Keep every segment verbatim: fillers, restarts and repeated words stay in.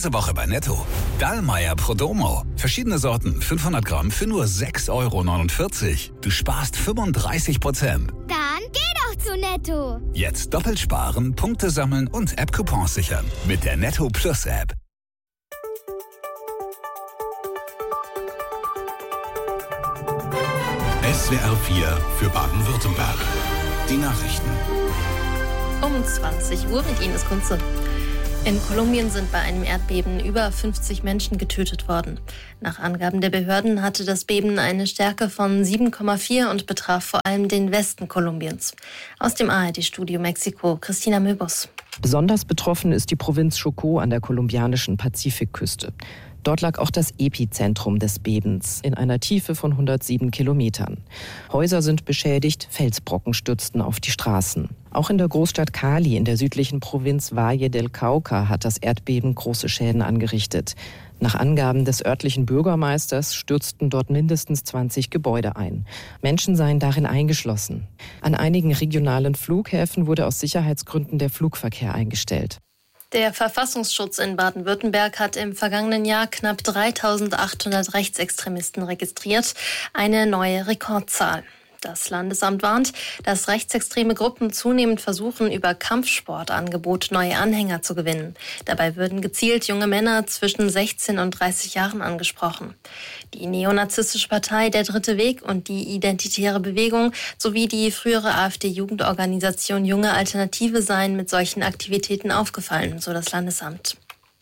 Diese Woche bei Netto. Dallmayr Prodomo. Verschiedene Sorten, fünfhundert Gramm für nur sechs Euro neunundvierzig. Du sparst fünfunddreißig Prozent. Dann geh doch zu Netto. Jetzt doppelt sparen, Punkte sammeln und App-Coupons sichern. Mit der Netto Plus App. S W R vier für Baden-Württemberg. Die Nachrichten. Um zwanzig Uhr mit Ines Kunze. In Kolumbien sind bei einem Erdbeben über fünfzig Menschen getötet worden. Nach Angaben der Behörden hatte das Beben eine Stärke von sieben Komma vier und betraf vor allem den Westen Kolumbiens. Aus dem A R D-Studio Mexiko, Christina Möbus. Besonders betroffen ist die Provinz Chocó an der kolumbianischen Pazifikküste. Dort lag auch das Epizentrum des Bebens in einer Tiefe von hundertsieben Kilometern. Häuser sind beschädigt, Felsbrocken stürzten auf die Straßen. Auch in der Großstadt Cali in der südlichen Provinz Valle del Cauca hat das Erdbeben große Schäden angerichtet. Nach Angaben des örtlichen Bürgermeisters stürzten dort mindestens zwanzig Gebäude ein. Menschen seien darin eingeschlossen. An einigen regionalen Flughäfen wurde aus Sicherheitsgründen der Flugverkehr eingestellt. Der Verfassungsschutz in Baden-Württemberg hat im vergangenen Jahr knapp dreitausendachthundert Rechtsextremisten registriert, eine neue Rekordzahl. Das Landesamt warnt, dass rechtsextreme Gruppen zunehmend versuchen, über Kampfsportangebote neue Anhänger zu gewinnen. Dabei würden gezielt junge Männer zwischen sechzehn und dreißig Jahren angesprochen. Die neonazistische Partei Der Dritte Weg und die Identitäre Bewegung sowie die frühere AfD-Jugendorganisation Junge Alternative seien mit solchen Aktivitäten aufgefallen, so das Landesamt.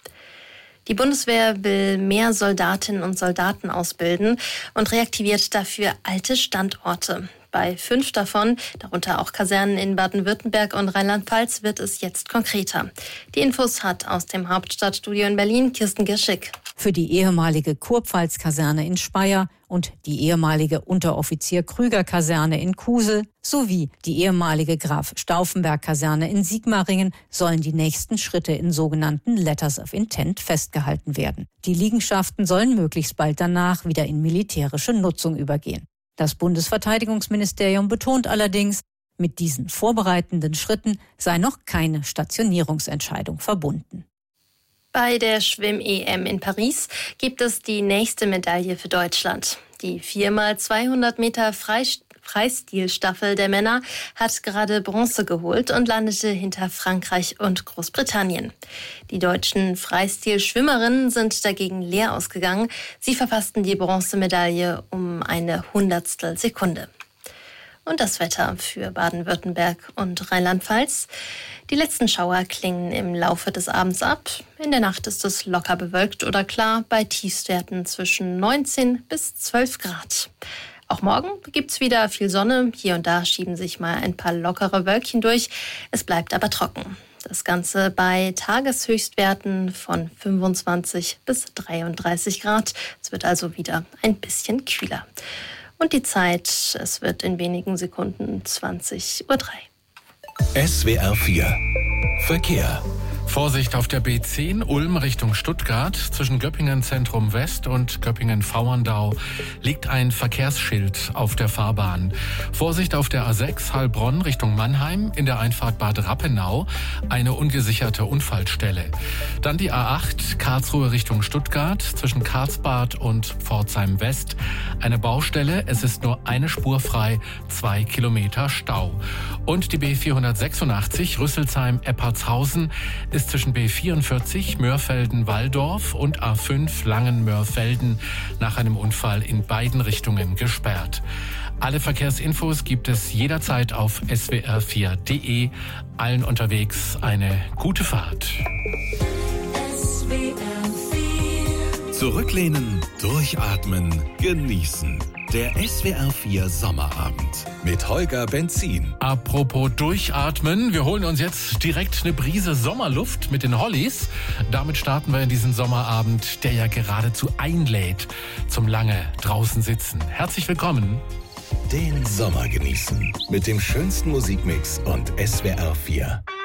Die Bundeswehr will mehr Soldatinnen und Soldaten ausbilden und reaktiviert dafür alte Standorte. Bei fünf davon, darunter auch Kasernen in Baden-Württemberg und Rheinland-Pfalz, wird es jetzt konkreter. Die Infos hat aus dem Hauptstadtstudio in Berlin Kirsten Girschick. Für die ehemalige Kurpfalz-Kaserne in Speyer und die ehemalige Unteroffizier-Krüger-Kaserne in Kusel sowie die ehemalige Graf-Stauffenberg-Kaserne in Sigmaringen sollen die nächsten Schritte in sogenannten Letters of Intent festgehalten werden. Die Liegenschaften sollen möglichst bald danach wieder in militärische Nutzung übergehen. Das Bundesverteidigungsministerium betont allerdings, mit diesen vorbereitenden Schritten sei noch keine Stationierungsentscheidung verbunden. Bei der Schwimm-E M in Paris gibt es die nächste Medaille für Deutschland. Die vier mal zweihundert Meter Freist- Freistilstaffel der Männer hat gerade Bronze geholt und landete hinter Frankreich und Großbritannien. Die deutschen Freistilschwimmerinnen sind dagegen leer ausgegangen. Sie verpassten die Bronzemedaille um eine Hundertstel Sekunde. Und das Wetter für Baden-Württemberg und Rheinland-Pfalz. Die letzten Schauer klingen im Laufe des Abends ab. In der Nacht ist es locker bewölkt oder klar bei Tiefstwerten zwischen neunzehn bis zwölf Grad. Auch morgen gibt's wieder viel Sonne. Hier und da schieben sich mal ein paar lockere Wölkchen durch. Es bleibt aber trocken. Das Ganze bei Tageshöchstwerten von fünfundzwanzig bis dreiunddreißig Grad. Es wird also wieder ein bisschen kühler. Und die Zeit, es wird in wenigen Sekunden zwanzig Uhr drei. S W R vier Verkehr. Vorsicht auf der B zehn Ulm Richtung Stuttgart. Zwischen Göppingen Zentrum West und Göppingen Vauerndau liegt ein Verkehrsschild auf der Fahrbahn. Vorsicht auf der A sechs Heilbronn Richtung Mannheim in der Einfahrt Bad Rappenau eine ungesicherte Unfallstelle. Dann die A acht Karlsruhe Richtung Stuttgart zwischen Karlsbad und Pforzheim West eine Baustelle. Es ist nur eine Spur frei, zwei Kilometer Stau. Und die B vierhundertsechsundachtzig Rüsselsheim-Eppartshausen ist zwischen B vierundvierzig Mörfelden-Walldorf und A fünf Langen-Mörfelden nach einem Unfall in beiden Richtungen gesperrt. Alle Verkehrsinfos gibt es jederzeit auf S W R vier Punkt de. Allen unterwegs eine gute Fahrt. S W R vier. Zurücklehnen, durchatmen, genießen. Der S W R vier Sommerabend mit Holger Benzin. Apropos durchatmen, wir holen uns jetzt direkt eine Brise Sommerluft mit den Hollies. Damit starten wir in diesen Sommerabend, der ja geradezu einlädt zum lange draußen sitzen. Herzlich willkommen. Den Sommer genießen mit dem schönsten Musikmix und S W R vier.